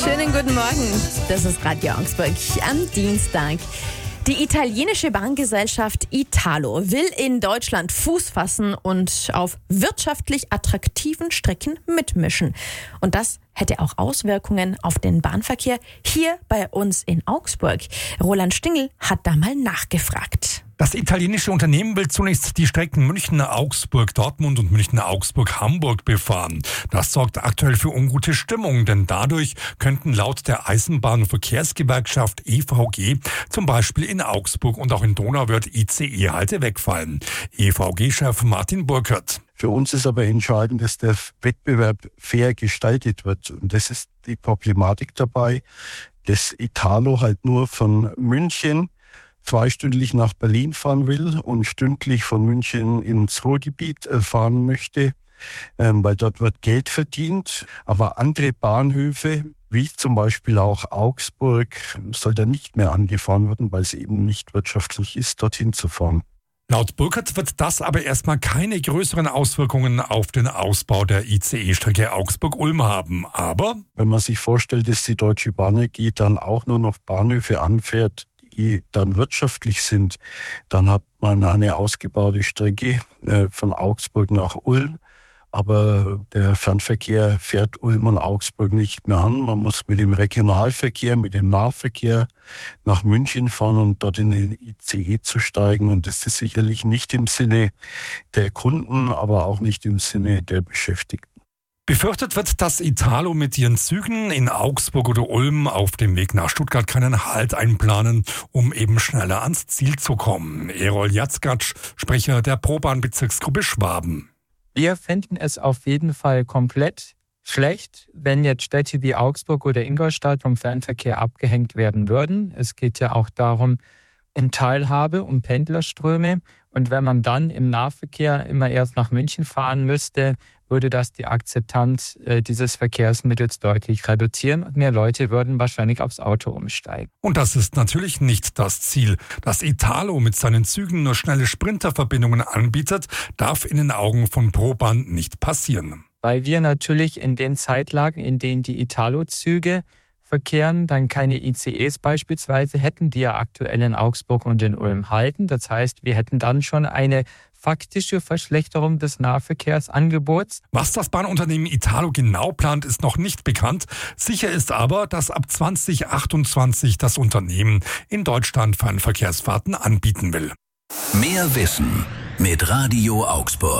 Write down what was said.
Schönen guten Morgen. Das ist Radio Augsburg am Dienstag. Die italienische Bahngesellschaft Italo will in Deutschland Fuß fassen und auf wirtschaftlich attraktiven Strecken mitmischen. Und das hätte auch Auswirkungen auf den Bahnverkehr hier bei uns in Augsburg. Roland Stingel hat da mal nachgefragt. Das italienische Unternehmen will zunächst die Strecken München-Augsburg-Dortmund und München-Augsburg-Hamburg befahren. Das sorgt aktuell für ungute Stimmung, denn dadurch könnten laut der Eisenbahn- und Verkehrsgewerkschaft EVG zum Beispiel in Augsburg und auch in Donauwörth ICE-Halte wegfallen. EVG-Chef Martin Burkert. Für uns ist aber entscheidend, dass der Wettbewerb fair gestaltet wird. Und das ist die Problematik dabei, dass Italo halt nur von München zweistündlich nach Berlin fahren will und stündlich von München ins Ruhrgebiet fahren möchte, weil dort wird Geld verdient. Aber andere Bahnhöfe, wie zum Beispiel auch Augsburg, soll da nicht mehr angefahren werden, weil es eben nicht wirtschaftlich ist, dorthin zu fahren. Laut Burkert wird das aber erstmal keine größeren Auswirkungen auf den Ausbau der ICE-Strecke Augsburg-Ulm haben. Aber wenn man sich vorstellt, dass die Deutsche Bahn AG dann auch nur noch Bahnhöfe anfährt, die dann wirtschaftlich sind, dann hat man eine ausgebaute Strecke von Augsburg nach Ulm. Aber der Fernverkehr fährt Ulm und Augsburg nicht mehr an. Man muss mit dem Regionalverkehr, mit dem Nahverkehr nach München fahren und dort in den ICE zu steigen. Und das ist sicherlich nicht im Sinne der Kunden, aber auch nicht im Sinne der Beschäftigten. Befürchtet wird, dass Italo mit ihren Zügen in Augsburg oder Ulm auf dem Weg nach Stuttgart keinen Halt einplanen, um eben schneller ans Ziel zu kommen. Erol Jatzgatsch, Sprecher der ProBahn-Bezirksgruppe Schwaben. Wir fänden es auf jeden Fall komplett schlecht, wenn jetzt Städte wie Augsburg oder Ingolstadt vom Fernverkehr abgehängt werden würden. Es geht ja auch darum, um Teilhabe, um Pendlerströme. Und wenn man dann im Nahverkehr immer erst nach München fahren müsste, würde das die Akzeptanz dieses Verkehrsmittels deutlich reduzieren und mehr Leute würden wahrscheinlich aufs Auto umsteigen. Und das ist natürlich nicht das Ziel. Dass Italo mit seinen Zügen nur schnelle Sprinterverbindungen anbietet, darf in den Augen von ProBahn nicht passieren. Weil wir natürlich in den Zeitlagen, in denen die Italo-Züge verkehren, dann keine ICEs beispielsweise hätten, die ja aktuell in Augsburg und in Ulm halten. Das heißt, wir hätten dann schon eine faktische Verschlechterung des Nahverkehrsangebots. Was das Bahnunternehmen Italo genau plant, ist noch nicht bekannt. Sicher ist aber, dass ab 2028 das Unternehmen in Deutschland Fernverkehrsfahrten anbieten will. Mehr Wissen mit Radio Augsburg.